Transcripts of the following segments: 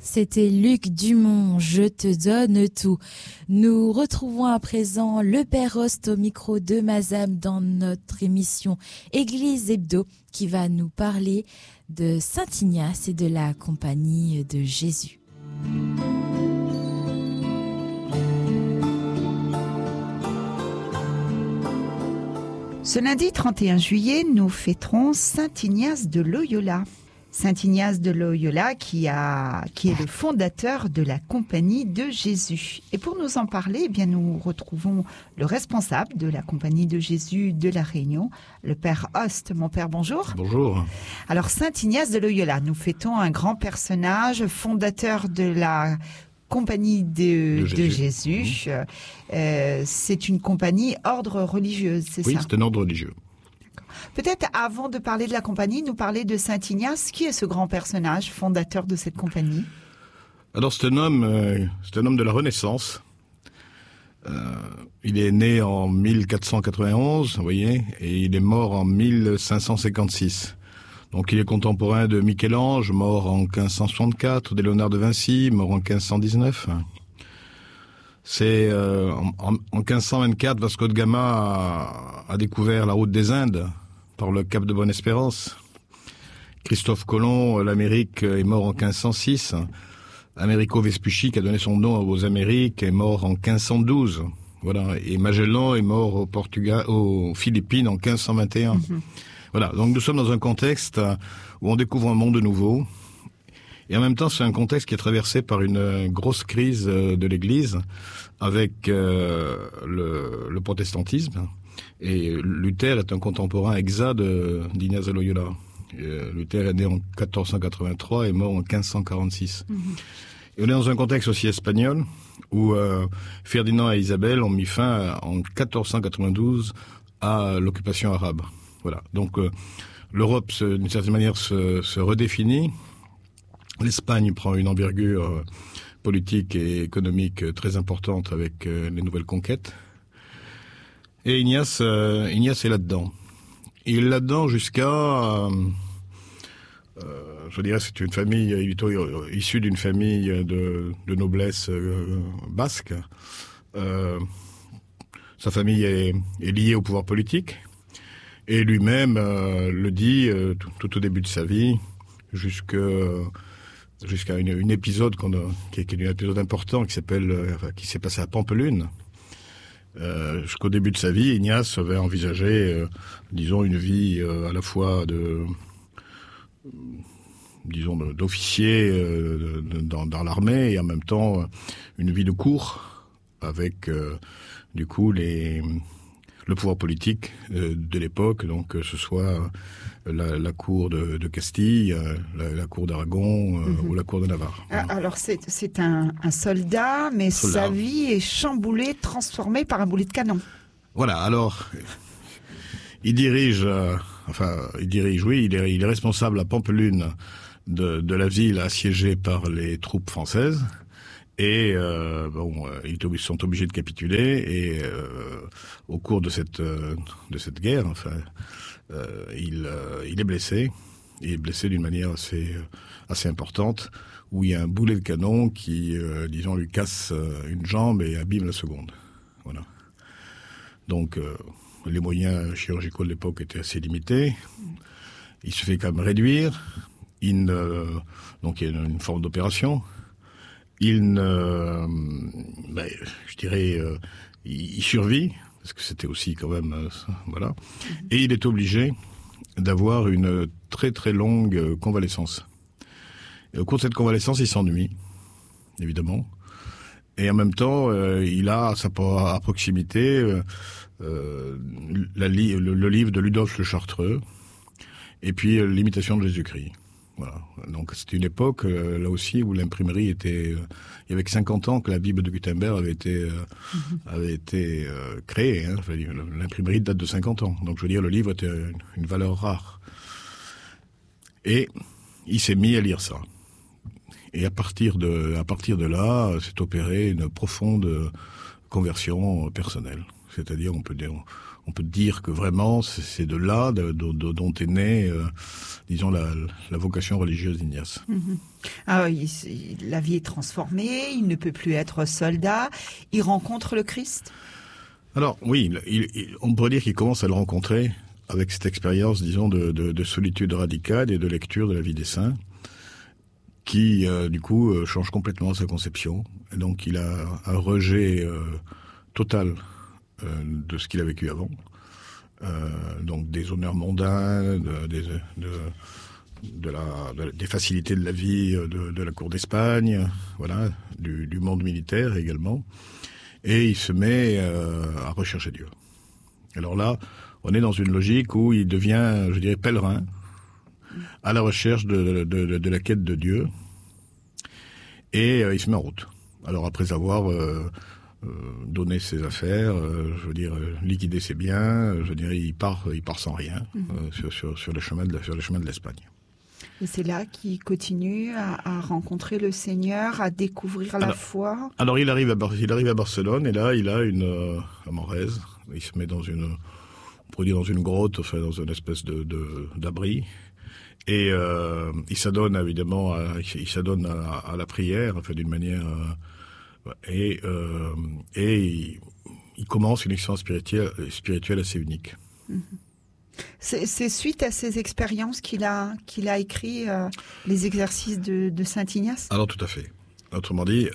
C'était Luc Dumont, Je te donne tout. Nous retrouvons à présent le Père Host au micro de Mazam dans notre émission Église Hebdo qui va nous parler de Saint Ignace et de la compagnie de Jésus. Ce lundi 31 juillet, nous fêterons Saint Ignace de Loyola. Saint Ignace de Loyola qui est le fondateur de la Compagnie de Jésus. Et pour nous en parler, eh bien, nous retrouvons le responsable de la Compagnie de Jésus de La Réunion, le Père Host. Mon Père, bonjour. Bonjour. Alors, Saint Ignace de Loyola, nous fêtons un grand personnage, fondateur de la Compagnie de Jésus. C'est une compagnie ordre religieuse, c'est ça? Oui, c'est un ordre religieux. Peut-être avant de parler de la compagnie, nous parler de Saint Ignace. Qui est ce grand personnage, fondateur de cette compagnie? Alors c'est un homme de la Renaissance. Il est né en 1491, vous voyez, et il est mort en 1556. Donc il est contemporain de Michel-Ange, mort en 1564, de Léonard de Vinci, mort en 1519. C'est en 1524, Vasco de Gama a découvert la route des Indes par le cap de Bonne-Espérance. Christophe Colomb, l'Amérique, est mort en 1506. Amerigo Vespucci, qui a donné son nom aux Amériques, est mort en 1512. Voilà. Et Magellan est mort au Portugal, aux Philippines en 1521. Voilà. Donc nous sommes dans un contexte où on découvre un monde nouveau. Et en même temps, c'est un contexte qui est traversé par une grosse crise de l'Église avec le protestantisme. Et Luther est un contemporain exact d'Ignace de Loyola. Luther est né en 1483 et mort en 1546. Et on est dans un contexte aussi espagnol où Ferdinand et Isabelle ont mis fin en 1492 à l'occupation arabe. Voilà. Donc l'Europe, d'une certaine manière, se redéfinit. L'Espagne prend une envergure politique et économique très importante avec les nouvelles conquêtes. Et Ignace est là-dedans. Il est là-dedans jusqu'à... je dirais c'est une famille, il est issu d'une famille de noblesse basque. Sa famille est liée au pouvoir politique. Et lui-même le dit tout au début de sa vie, jusqu'à une épisode qui est un épisode important qui s'est passé à Pampelune. Jusqu'au début de sa vie, Ignace avait envisagé, disons, une vie à la fois d'officier dans l'armée et en même temps une vie de cour avec du coup le pouvoir politique de l'époque, donc que ce soit la cour de Castille, la cour d'Aragon ou la cour de Navarre. Alors c'est un soldat, mais sa vie est chamboulée, transformée par un boulet de canon. Voilà, alors il dirige, oui, il est responsable à Pampelune de la ville assiégée par les troupes françaises. Et ils sont obligés de capituler. Et au cours de cette guerre, il est blessé. Il est blessé d'une manière assez importante, où il y a un boulet de canon qui, lui casse une jambe et abîme la seconde. Voilà. Donc les moyens chirurgicaux de l'époque étaient assez limités. Il se fait quand même réduire. Donc il y a une forme d'opération. Il survit, parce que c'était aussi quand même, voilà. Et il est obligé d'avoir une très très longue convalescence. Et au cours de cette convalescence, il s'ennuie, évidemment. Et en même temps, il a à proximité le livre de Ludolphe le Chartreux, et puis l'Imitation de Jésus-Christ. Voilà. Donc c'était une époque, là aussi, où l'imprimerie était... il y avait que 50 ans que la Bible de Gutenberg avait été créée. Hein. L'imprimerie date de 50 ans. Donc je veux dire, le livre était une valeur rare. Et il s'est mis à lire ça. Et à partir de là, s'est opérée une profonde conversion personnelle. c'est-à-dire on peut dire que vraiment c'est de là dont est née, disons, la vocation religieuse d'Ignace. Ah, la vie est transformée, il ne peut plus être soldat, il rencontre le Christ. Alors oui, on pourrait dire qu'il commence à le rencontrer avec cette expérience, disons, de solitude radicale et de lecture de la vie des saints, qui, du coup, change complètement sa conception. Et donc, il a un rejet total de ce qu'il a vécu avant. Donc, des honneurs mondains, des facilités de la vie de la cour d'Espagne, voilà, du monde militaire également. Et il se met à rechercher Dieu. Alors là, on est dans une logique où il devient, je dirais, pèlerin à la recherche de la quête de Dieu. Et il se met en route. Alors après avoir donné ses affaires, liquidé ses biens, il part sans rien sur le chemin de l'Espagne. Et c'est là qu'il continue à rencontrer le Seigneur, à découvrir la foi. Alors il arrive à Barcelone et là il a à Manresa, il se met dans une grotte, enfin dans une espèce d'abri. Et il s'adonne évidemment à la prière, enfin d'une manière et il commence une expérience spirituelle assez unique. C'est suite à ces expériences qu'il a écrit les exercices de Saint Ignace. Alors tout à fait. Autrement dit,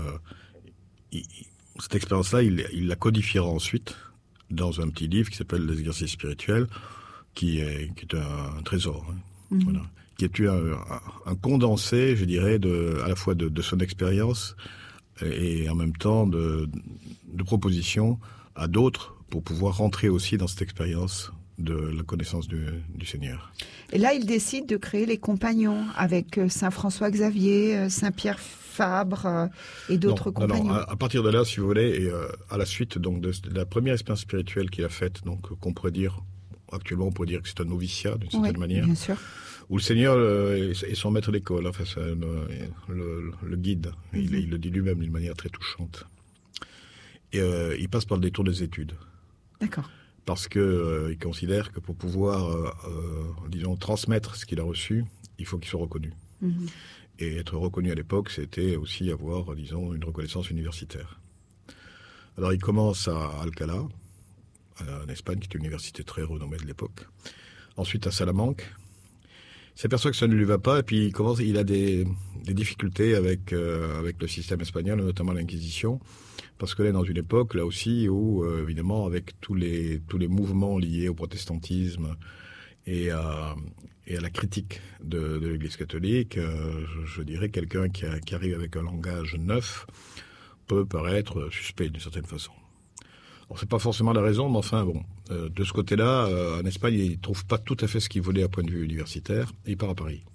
cette expérience-là, il la codifiera ensuite dans un petit livre qui s'appelle Les exercices spirituels, qui est un trésor. Voilà, qui est un condensé, je dirais, à la fois de son expérience et en même temps de propositions à d'autres pour pouvoir rentrer aussi dans cette expérience de la connaissance du Seigneur. Et là, il décide de créer les compagnons avec Saint François Xavier, Saint Pierre Fabre et d'autres compagnons. Non, à partir de là, si vous voulez, et à la suite donc de la première expérience spirituelle qu'il a faite, donc qu'on pourrait dire actuellement, on pourrait dire que c'est un noviciat d'une certaine manière. Bien sûr. Où le Seigneur est son maître d'école, enfin le guide. Il le dit lui-même d'une manière très touchante. Et il passe par le détour des études. D'accord. Parce que il considère que pour pouvoir, disons, transmettre ce qu'il a reçu, il faut qu'il soit reconnu. Et être reconnu à l'époque, c'était aussi avoir, disons, une reconnaissance universitaire. Alors il commence à Alcalá, en Espagne, qui est une université très renommée de l'époque. Ensuite à Salamanque. Il s'aperçoit que ça ne lui va pas, et puis il a des difficultés avec le système espagnol, notamment l'Inquisition, parce que là, dans une époque, là aussi, où, évidemment, avec tous les mouvements liés au protestantisme et à la critique de l'Église catholique, je dirais quelqu'un qui arrive avec un langage neuf peut paraître suspect d'une certaine façon. Alors, c'est pas forcément la raison, mais enfin, bon, de ce côté-là, en Espagne, il trouve pas tout à fait ce qu'il voulait à point de vue universitaire, et il part à Paris.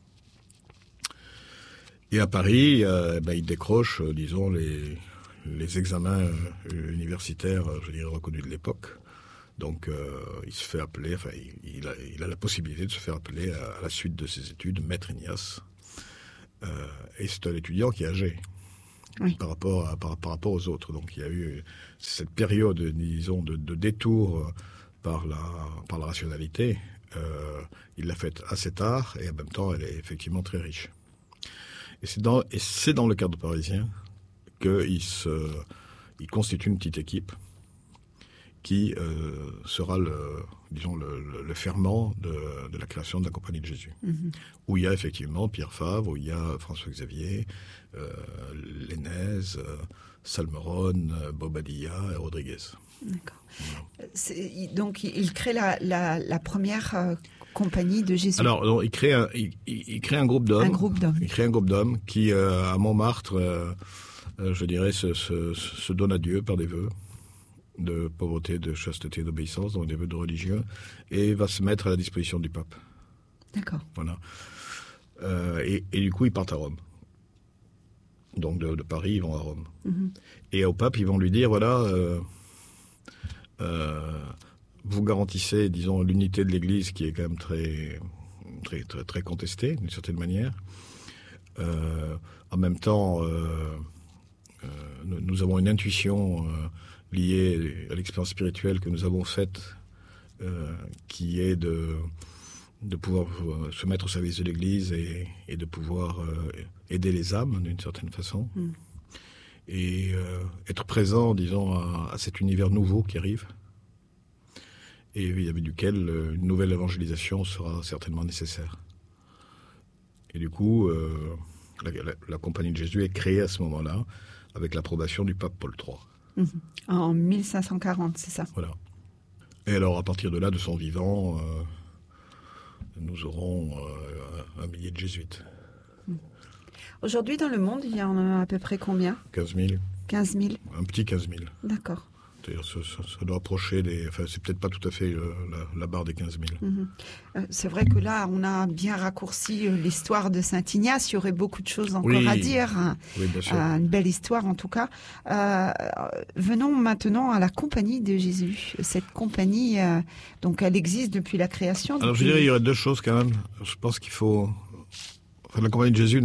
Et à Paris, il décroche, disons, les examens universitaires, je dirais, reconnus de l'époque. Donc, il se fait appeler, enfin, il a la possibilité de se faire appeler à la suite de ses études, Maître Ignace. Et c'est un étudiant qui est âgé. Oui. par rapport aux autres. Donc il y a eu cette période, disons, de détour par la rationalité. Il l'a faite assez tard et en même temps elle est effectivement très riche. Et c'est dans le cadre parisien qu'il constitue une petite équipe qui sera le ferment de la création de la Compagnie de Jésus. Où il y a effectivement Pierre Fabre, où il y a François Xavier, Lénez, Salmeron, Bobadilla et Rodriguez. D'accord. Voilà. Donc il crée la première Compagnie de Jésus. Alors non, il crée un groupe d'hommes. Il crée un groupe d'hommes qui, à Montmartre, je dirais, se donne à Dieu par des vœux de pauvreté, de chasteté, d'obéissance, donc des vœux de religieux, et va se mettre à la disposition du pape. D'accord. Voilà. Et du coup, ils partent à Rome. Donc de Paris, ils vont à Rome. Et au pape, ils vont lui dire, voilà, vous garantissez, disons, l'unité de l'Église qui est quand même très, très, très, très contestée, d'une certaine manière. En même temps, nous avons une intuition liée à l'expérience spirituelle que nous avons faite, qui est de pouvoir se mettre au service de l'Église et de pouvoir aider les âmes d'une certaine façon. Et être présent, disons, à cet univers nouveau qui arrive, et vis-à-vis duquel une nouvelle évangélisation sera certainement nécessaire. Et du coup, la Compagnie de Jésus est créée à ce moment-là, avec l'approbation du pape Paul III. En 1540, c'est ça? Voilà. Et alors, à partir de là, de son vivant, nous aurons un millier de jésuites. Aujourd'hui, dans le monde, il y en a à peu près combien? 15 000. 15 000. Un petit 15 000. D'accord. C'est-à-dire, ça doit approcher enfin, c'est peut-être pas tout à fait la barre des 15 000. C'est vrai que là, on a bien raccourci l'histoire de Saint Ignace. Il y aurait beaucoup de choses encore à dire. Oui, bien sûr. Une belle histoire, en tout cas. Venons maintenant à la Compagnie de Jésus. Cette compagnie, donc, elle existe depuis la création. Alors, je dirais, il y aurait deux choses quand même. Je pense qu'il faut... Enfin, la Compagnie de Jésus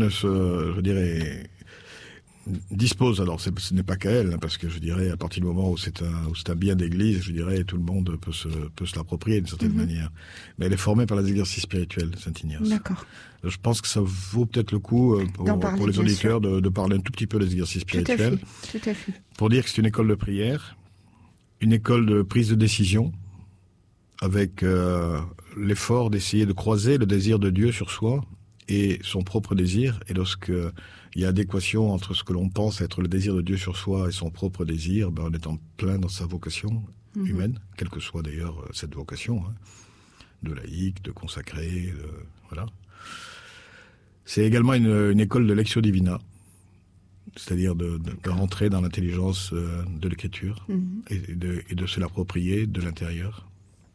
dispose, alors ce n'est pas qu'à elle, parce que je dirais, à partir du moment où c'est un bien d'église, je dirais, tout le monde peut se l'approprier d'une certaine manière. Mais elle est formée par les exercices spirituels, Saint Ignace. D'accord. Je pense que ça vaut peut-être le coup pour les auditeurs de parler un tout petit peu des exercices spirituels. Tout à fait. Pour dire que c'est une école de prière, une école de prise de décision, avec l'effort d'essayer de croiser le désir de Dieu sur soi et son propre désir, et lorsque il y a adéquation entre ce que l'on pense être le désir de Dieu sur soi et son propre désir, on est en plein dans sa vocation humaine, quelle que soit d'ailleurs cette vocation, de laïque, de consacré, voilà. C'est également une école de lectio divina, c'est-à-dire de rentrer dans l'intelligence de l'écriture et de se l'approprier de l'intérieur.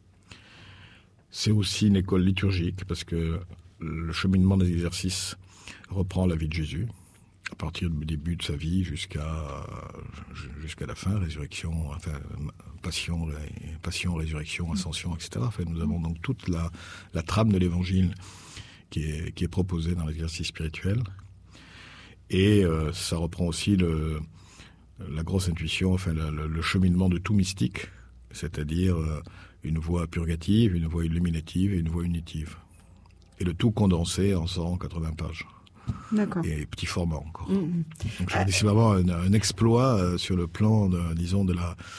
C'est aussi une école liturgique, parce que le cheminement des exercices reprend la vie de Jésus, à partir du début de sa vie jusqu'à la fin, résurrection, enfin, passion, résurrection, ascension, etc. Enfin, nous avons donc toute la trame de l'évangile qui est proposée dans l'exercice spirituel. Et ça reprend aussi la grosse intuition, enfin le cheminement de tout mystique, c'est-à-dire une voie purgative, une voie illuminative et une voie unitive. Et le tout condensé en 180 pages. D'accord. Et petit format encore. Donc c'est vraiment un exploit sur le plan, de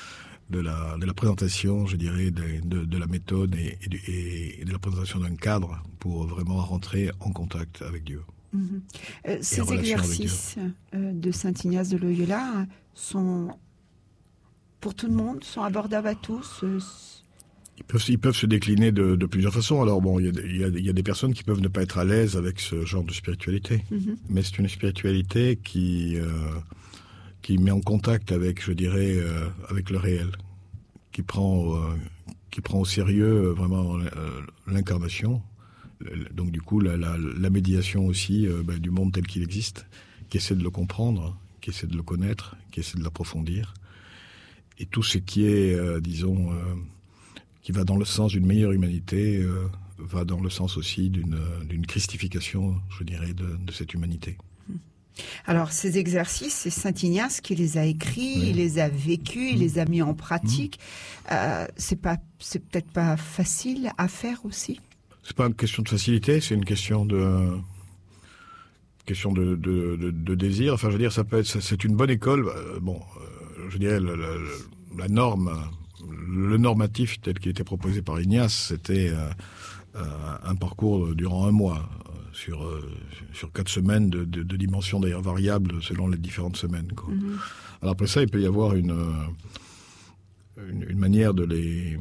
la présentation, je dirais, de la méthode et de la présentation d'un cadre pour vraiment rentrer en contact avec Dieu. Ces exercices de Saint Ignace de Loyola sont pour tout le monde, sont abordables à tous. Ils peuvent se décliner de plusieurs façons. Alors bon, il y a des personnes qui peuvent ne pas être à l'aise avec ce genre de spiritualité, mais c'est une spiritualité qui met en contact avec, je dirais, avec le réel, qui prend au sérieux vraiment l'incarnation. Donc du coup, la médiation aussi du monde tel qu'il existe, qui essaie de le comprendre, qui essaie de le connaître, qui essaie de l'approfondir, et tout ce qui est, qui va dans le sens d'une meilleure humanité, va dans le sens aussi d'une christification, je dirais, de cette humanité. Alors, ces exercices, c'est Saint Ignace qui les a écrits, il les a vécus, il les a mis en pratique. C'est peut-être pas facile à faire aussi. C'est pas une question de facilité, c'est une question de désir. Enfin, je veux dire, c'est une bonne école. Je dirais la norme. Le normatif tel qu'il était proposé par Ignace, c'était un parcours durant 1 mois, sur 4 semaines de dimensions d'ailleurs variables selon les différentes semaines, quoi. Alors après ça, il peut y avoir une manière de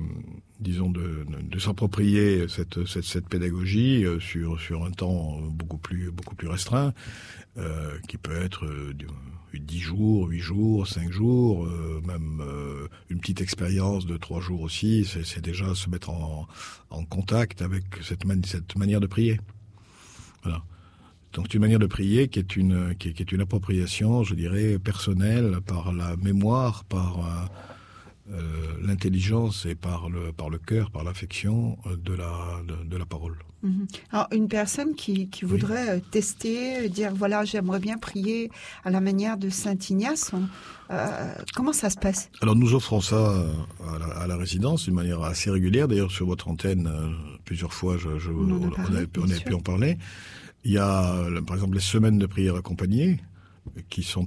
s'approprier cette pédagogie sur un temps beaucoup plus restreint, qui peut être 10 jours, 8 jours, 5 jours, même une petite expérience de 3 jours aussi, c'est déjà se mettre en contact avec cette manière de prier. Voilà. Donc c'est une manière de prier qui est une appropriation, je dirais, personnelle, par la mémoire, par l'intelligence et par le cœur, par l'affection de la parole. Alors, une personne qui voudrait tester, dire voilà, j'aimerais bien prier à la manière de Saint Ignace, comment ça se passe? Alors nous offrons ça à la résidence d'une manière assez régulière. D'ailleurs sur votre antenne, plusieurs fois, on a pu en parler. Il y a par exemple les semaines de prière accompagnée qui sont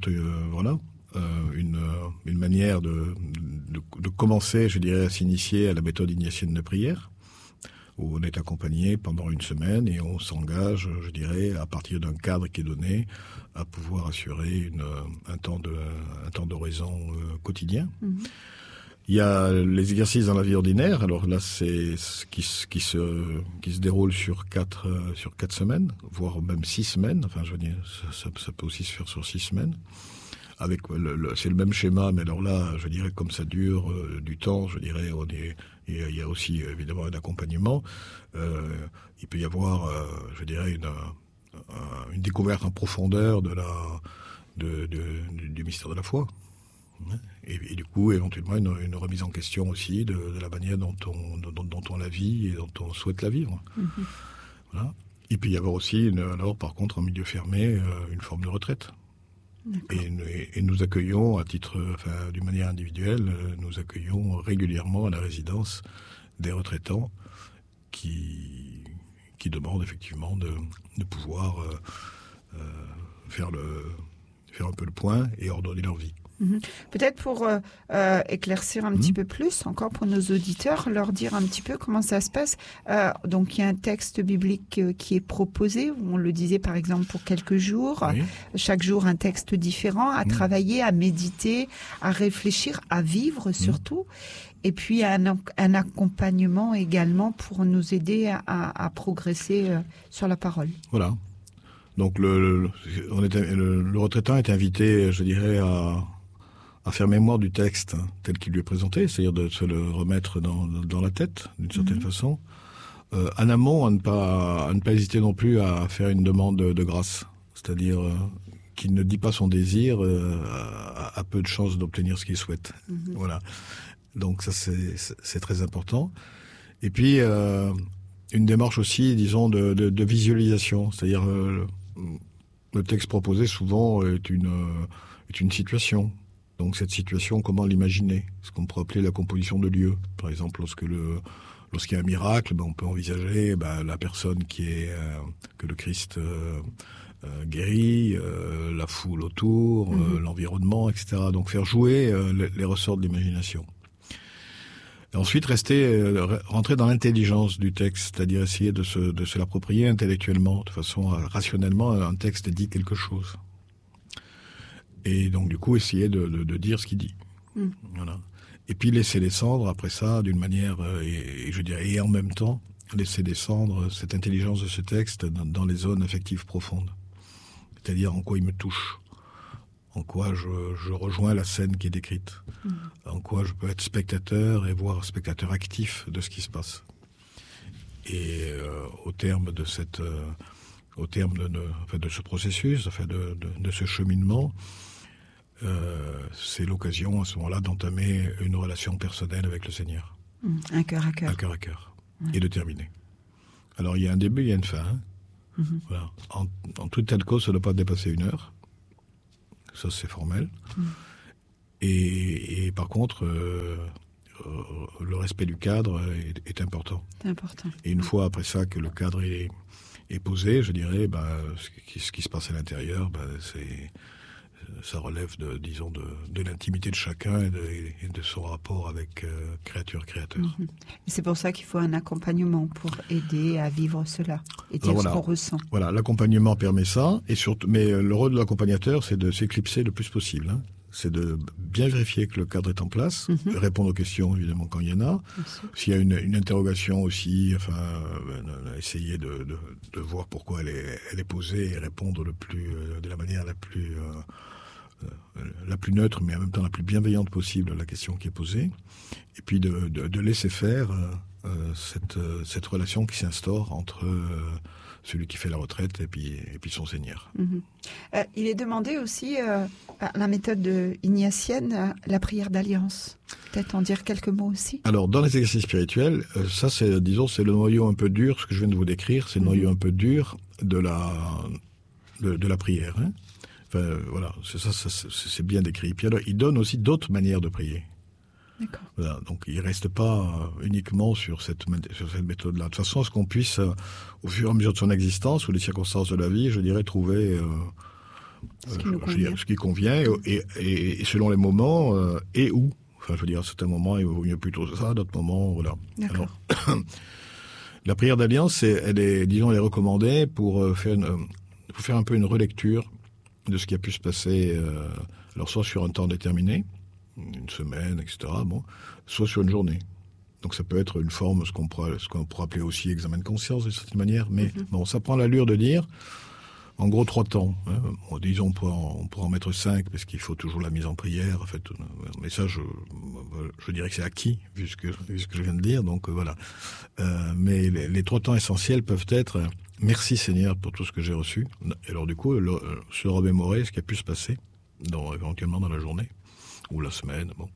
une manière de commencer, je dirais, à s'initier à la méthode ignatienne de prière, où on est accompagné pendant une semaine et on s'engage, je dirais, à partir d'un cadre qui est donné, à pouvoir assurer un temps d'oraison quotidien. Il y a les exercices dans la vie ordinaire. Alors là, c'est ce qui se déroule sur 4 semaines, voire même 6 semaines. Enfin, je veux dire, ça peut aussi se faire sur 6 semaines. Avec c'est le même schéma, mais alors là, je dirais, comme ça dure du temps, je dirais, il y a aussi évidemment un accompagnement. Il peut y avoir, je dirais, une découverte en profondeur du mystère de la foi. Et du coup, éventuellement, une remise en question aussi de la manière dont on la vit et dont on souhaite la vivre. Voilà. Il peut y avoir aussi, alors par contre, en milieu fermé, une forme de retraite. Et nous accueillons d'une manière individuelle, nous accueillons régulièrement à la résidence des retraitants qui demandent effectivement de pouvoir faire un peu le point et ordonner leur vie. Peut-être pour éclaircir un petit peu plus, encore pour nos auditeurs, leur dire un petit peu comment ça se passe. Donc, il y a un texte biblique qui est proposé, on le disait par exemple pour quelques jours, chaque jour un texte différent, à travailler, à méditer, à réfléchir, à vivre surtout. Et puis un accompagnement également pour nous aider à progresser sur la parole. Voilà. Donc le retraitant est invité, je dirais, à faire mémoire du texte tel qu'il lui est présenté, c'est-à-dire de se le remettre dans la tête, d'une certaine façon. En amont, à ne pas hésiter non plus à faire une demande de grâce, c'est-à-dire qu'il ne dit pas son désir a peu de chances d'obtenir ce qu'il souhaite. Voilà. Donc ça, c'est très important. Et puis, une démarche aussi, disons, de visualisation, c'est-à-dire le texte proposé souvent est une situation. Donc cette situation, comment l'imaginer? Ce qu'on pourrait appeler la composition de lieu. Par exemple, lorsqu'il y a un miracle, on peut envisager la personne que le Christ guérit, la foule autour, l'environnement, etc. Donc faire jouer les ressorts de l'imagination. Et ensuite, rentrer dans l'intelligence du texte, c'est-à-dire essayer de se l'approprier intellectuellement, de façon rationnellement, un texte dit quelque chose. Et donc, du coup, essayer de dire ce qu'il dit. Voilà. Et puis, laisser descendre, après ça, d'une manière, et en même temps, laisser descendre cette intelligence de ce texte dans les zones affectives profondes. C'est-à-dire en quoi il me touche, en quoi je rejoins la scène qui est décrite, en quoi je peux être spectateur et voire spectateur actif de ce qui se passe. Et au terme de ce processus, de ce cheminement, c'est l'occasion à ce moment-là d'entamer une relation personnelle avec le Seigneur. Un cœur à cœur. Un cœur à cœur. Et de terminer. Alors il y a un début, il y a une fin. Voilà. En toute telle cause, ça ne doit pas dépasser 1 heure. Ça, c'est formel. Et par contre, le respect du cadre est important. C'est important. Et une fois après ça que le cadre est posé, je dirais, ce qui se passe à l'intérieur, ça relève de l'intimité de chacun et de son rapport avec créature-créateur. C'est pour ça qu'il faut un accompagnement pour aider à vivre cela et dire ce qu'on ressent. Voilà, l'accompagnement permet ça, et surtout, mais le rôle de l'accompagnateur, c'est de s'éclipser le plus possible. C'est de bien vérifier que le cadre est en place, répondre aux questions évidemment quand il y en a. S'il y a une interrogation aussi, essayer de voir pourquoi elle est posée et répondre de la manière la plus neutre, mais en même temps la plus bienveillante possible à la question qui est posée. Et puis de laisser faire cette relation qui s'instaure entre celui qui fait la retraite et puis son Seigneur. Il est demandé aussi, la méthode ignatienne, la prière d'alliance. peut-être en dire quelques mots aussi? Alors, dans les exercices spirituels, ça, c'est le noyau un peu dur, ce que je viens de vous décrire, c'est le noyau un peu dur de la prière. Hein. Enfin, voilà, c'est bien décrit. Puis alors, il donne aussi d'autres manières de prier. D'accord. Voilà, donc il reste pas uniquement sur cette méthode-là. De toute façon, ce qu'on puisse, au fur et à mesure de son existence ou des circonstances de la vie, je dirais, trouver ce qui convient et selon les moments et où. Enfin, je veux dire, à certains moments, il vaut mieux plutôt ça, à d'autres moments, voilà. D'accord. Alors, la prière d'alliance, elle est recommandée pour faire un peu une relecture de ce qui a pu se passer, alors soit sur un temps déterminé, une semaine, etc., soit sur une journée. Donc ça peut être une forme, ce qu'on pourrait appeler aussi examen de conscience d'une certaine manière, mais ça prend l'allure de dire, en gros, 3 temps. Hein. Disons, on pourra en mettre 5, parce qu'il faut toujours la mise en prière, en fait. Mais ça, je dirais que c'est acquis, vu ce que je viens de dire, donc voilà. Mais les 3 temps essentiels peuvent être merci Seigneur pour tout ce que j'ai reçu. Et alors du coup, se remémorer ce qui a pu se passer, éventuellement dans la journée ou la semaine. Bon.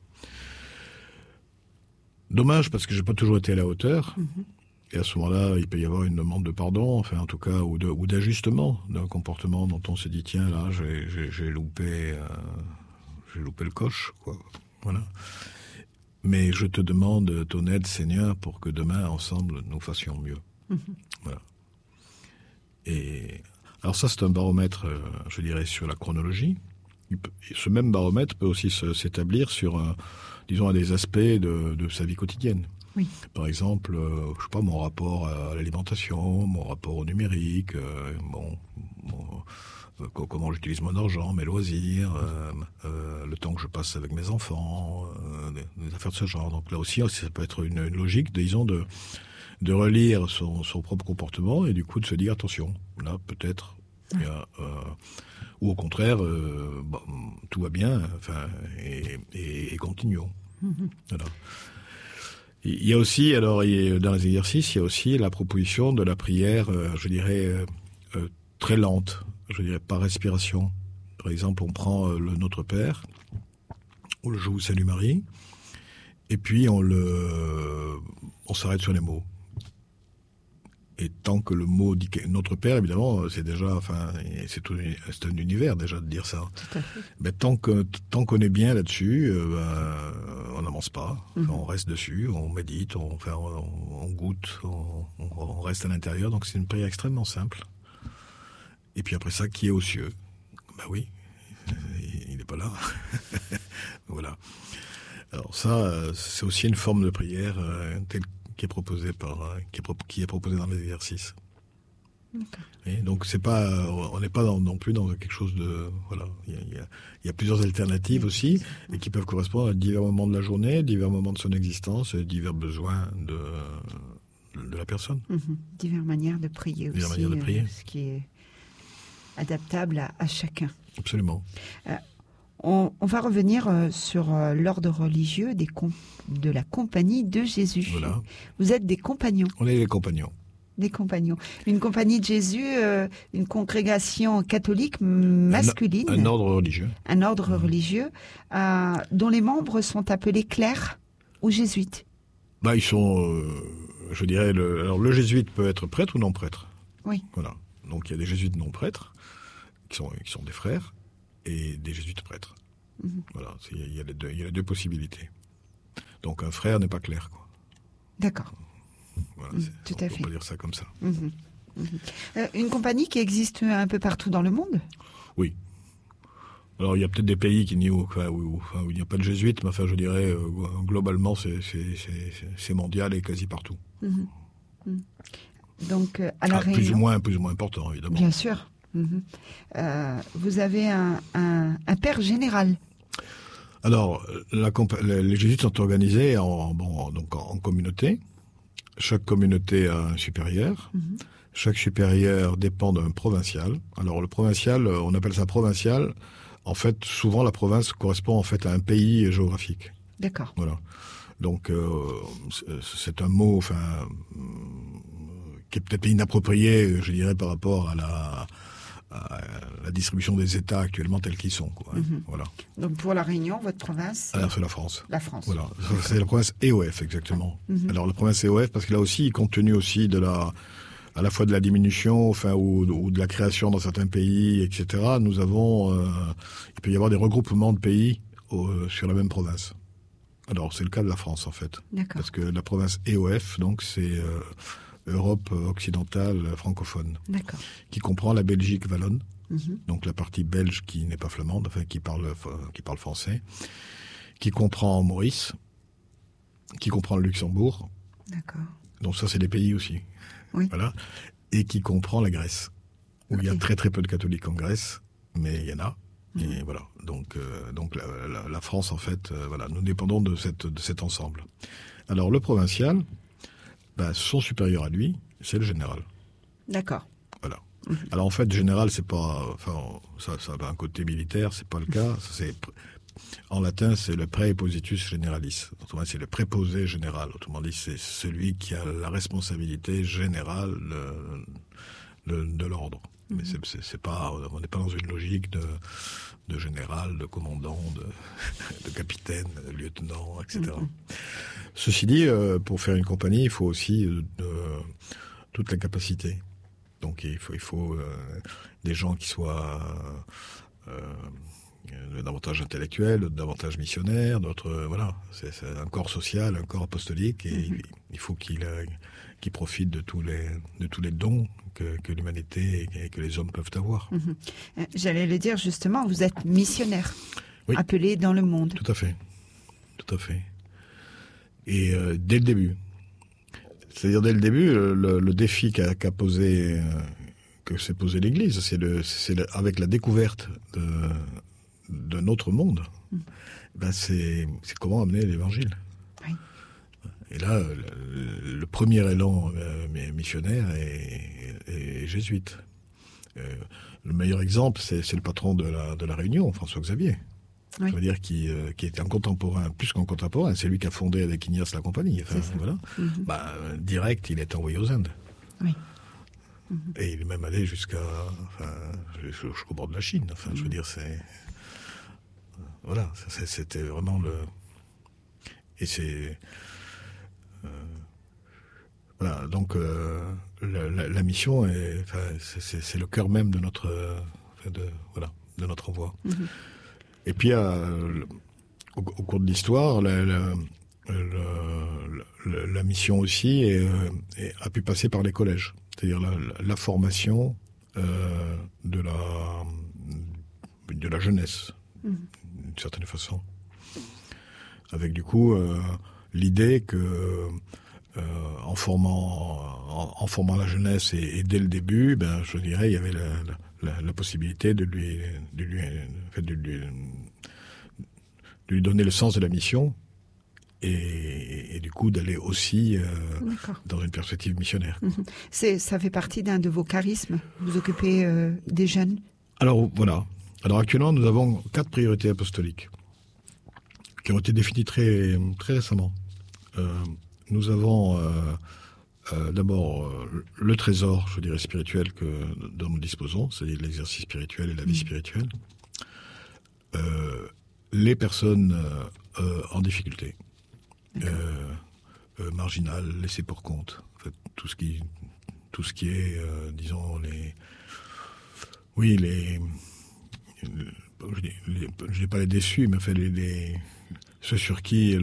Dommage parce que j'ai pas toujours été à la hauteur. Et à ce moment-là, il peut y avoir une demande de pardon, enfin en tout cas, ou d'ajustement d'un comportement dont on s'est dit tiens là, j'ai loupé le coche, quoi. Voilà. Mais je te demande ton aide, Seigneur, pour que demain ensemble nous fassions mieux. Voilà. Et alors ça, c'est un baromètre, je dirais, sur la chronologie. Ce même baromètre peut aussi s'établir sur, disons, des aspects de sa vie quotidienne. Oui. Par exemple, je sais pas, mon rapport à l'alimentation, mon rapport au numérique, comment j'utilise mon argent, mes loisirs, le temps que je passe avec mes enfants, des affaires de ce genre. Donc là aussi, ça peut être une logique, disons, de relire son propre comportement et du coup de se dire attention, là peut-être, ou au contraire, tout va bien, enfin, et continuons. Voilà. Il y a aussi, alors dans les exercices, il y a aussi la proposition de la prière, je dirais, très lente, je dirais par respiration. Par exemple, on prend le Notre Père, ou le Je vous salue Marie, et puis on s'arrête sur les mots. Et tant que le mot dit Notre Père, évidemment, c'est déjà, enfin, c'est un univers déjà de dire ça. Tout à fait. Mais tant qu'on est bien là-dessus, on n'avance pas. Enfin, on reste dessus, on médite, on goûte, on reste à l'intérieur. Donc c'est une prière extrêmement simple. Et puis après ça, qui est aux cieux? Ben oui, il n'est pas là. Voilà. Alors ça, c'est aussi une forme de prière telle qui est proposée qui est proposée dans les exercices. Et donc c'est pas, on n'est pas non plus dans quelque chose de, voilà. Il y a plusieurs alternatives aussi, et qui peuvent correspondre à divers moments de la journée, divers moments de son existence, et divers besoins de la personne. Diverses manières de prier aussi, manières de prier. Ce qui est adaptable à chacun. Absolument. On va revenir sur l'ordre religieux de la Compagnie de Jésus. Voilà. Vous êtes des compagnons. On est les compagnons. Des compagnons. Une Compagnie de Jésus, une congrégation catholique masculine. Un ordre religieux. Un ordre religieux dont les membres sont appelés clercs ou jésuites. Ils sont, je dirais, le jésuite peut être prêtre ou non prêtre. Oui. Voilà. Donc il y a des jésuites non prêtres, qui sont des frères, et des jésuites prêtres. Voilà, il y a les deux possibilités. Donc un frère n'est pas clerc, quoi. D'accord. Voilà, tout à fait. On peut dire ça comme ça. Une compagnie qui existe un peu partout dans le monde? Oui. Alors il y a peut-être des pays où il n'y a pas de jésuites, mais enfin je dirais globalement c'est mondial et quasi partout. Donc à la Réunion, plus ou moins important évidemment. Bien sûr. Vous avez un père général. Alors les jésuites sont organisés en communauté. Chaque communauté a un supérieur. Chaque supérieur dépend d'un provincial. Alors le provincial, on appelle ça provincial. En fait, souvent la province correspond en fait à un pays géographique. D'accord. Voilà. Donc c'est un mot, qui est peut-être inapproprié, je dirais, par rapport à la distribution des États actuellement tels qu'ils sont, quoi. Voilà. Donc pour la Réunion, votre province? Alors c'est la France. La France. Voilà, c'est la province EOF exactement. Alors la province EOF parce que là aussi, compte tenu aussi à la fois de la diminution, ou de la création dans certains pays, etc. Nous avons, il peut y avoir des regroupements de pays sur la même province. Alors c'est le cas de la France en fait. D'accord. Parce que la province EOF, donc c'est Europe occidentale francophone. D'accord. Qui comprend la Belgique wallonne, donc la partie belge qui n'est pas flamande, enfin qui parle français, qui comprend Maurice, qui comprend le Luxembourg. D'accord. Donc ça c'est des pays aussi. Oui. Voilà. Et qui comprend la Grèce, où il y a très très peu de catholiques en Grèce, mais il y en a. Et voilà. Donc la France en fait, voilà, nous dépendons de cet ensemble. Alors le provincial, son supérieur à lui, c'est le général. D'accord. Voilà. Alors en fait, général, c'est pas, ça a un côté militaire, c'est pas le cas. En latin, c'est le praepositus generalis. Autrement dit, c'est le préposé général. Autrement dit, c'est celui qui a la responsabilité générale de l'ordre. Mais c'est pas, on n'est pas dans une logique de général, de commandant, de capitaine, de lieutenant, etc. Ceci dit, pour faire une compagnie, il faut aussi toute la capacité. Donc il faut des gens qui soient davantage intellectuels, davantage missionnaires, d'autres, voilà. C'est un corps social, un corps apostolique, et il faut qu'il profite de tous les dons que l'humanité et que les hommes peuvent avoir. J'allais le dire justement, vous êtes missionnaire, oui. Appelé dans le monde. Tout à fait. Et dès le début. C'est-à-dire dès le début, le défi que s'est posé l'Église, c'est avec la découverte de notre monde, c'est comment amener l'Évangile. Oui. Et là, le premier élan missionnaire est jésuite. Le meilleur exemple, c'est le patron de la Réunion, François Xavier. Oui. Ça veut dire qui était un contemporain, plus qu'un contemporain, c'est lui qui a fondé avec Ignace la compagnie. Enfin, voilà. Direct, il est envoyé aux Indes. Oui. Et il est même allé jusqu'au bord de la Chine. Enfin, je veux dire, voilà, c'était vraiment et c'est voilà. Donc la mission c'est le cœur même de notre de notre envoi. Et puis au cours de l'histoire, la mission aussi a pu passer par les collèges. C'est-à-dire la formation de la jeunesse, d'une certaine façon. Avec du coup l'idée que en formant la jeunesse et dès le début, je dirais, il y avait la possibilité de lui donner le sens de la mission. Et du coup d'aller aussi dans une perspective missionnaire. Ça fait partie d'un de vos charismes. Vous occupez des jeunes. Alors voilà. Alors actuellement, nous avons 4 priorités apostoliques qui ont été définies très très récemment. Nous avons d'abord le trésor, je dirais spirituel dont nous disposons, c'est-à-dire l'exercice spirituel et la vie spirituelle. Les personnes en difficulté. Marginal, laissé pour compte. En fait, tout ce qui est, disons, je n'ai pas les déçus, mais en fait, ceux sur qui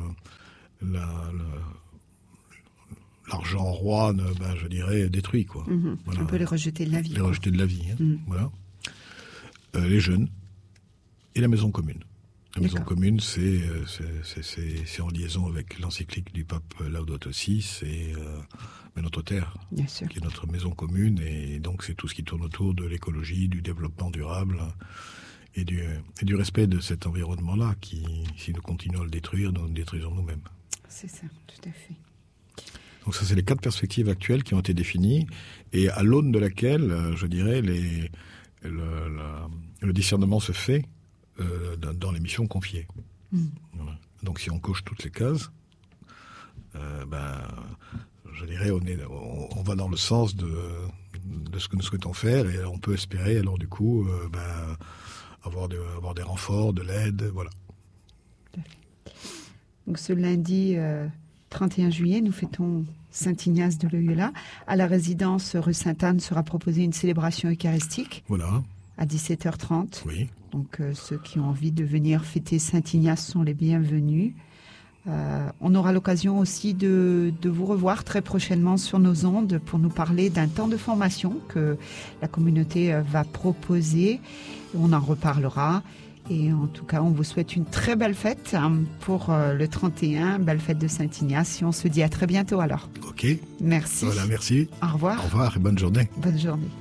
l'argent roi, je dirais, détruit, quoi. Voilà. On peut les rejeter de la vie. Les rejeter de la vie, voilà. Les jeunes et la maison commune. La maison commune, c'est en liaison avec l'encyclique du pape Laudato Si, c'est notre terre, bien sûr, qui est notre maison commune, et donc c'est tout ce qui tourne autour de l'écologie, du développement durable et du respect de cet environnement-là, qui, si nous continuons à le détruire, nous le détruisons nous-mêmes. C'est ça, tout à fait. Donc ça, c'est les 4 perspectives actuelles qui ont été définies, et à l'aune de laquelle, je dirais, le discernement se fait dans les missions confiées. Voilà. Donc si on coche toutes les cases, je dirais on va dans le sens de ce que nous souhaitons faire, et on peut espérer alors du coup avoir des renforts, de l'aide, voilà. Donc ce lundi 31 juillet, nous fêtons Saint Ignace de Loyola. À la résidence rue Sainte-Anne sera proposée une célébration eucharistique. Voilà. À 17h30. Oui. Donc ceux qui ont envie de venir fêter Saint Ignace sont les bienvenus. On aura l'occasion aussi de vous revoir très prochainement sur nos ondes pour nous parler d'un temps de formation que la communauté va proposer. On en reparlera. Et en tout cas, on vous souhaite une très belle fête pour le 31, belle fête de Saint-Ignace. Et on se dit à très bientôt alors. Ok. Merci. Voilà, merci. Au revoir. Au revoir et bonne journée. Bonne journée.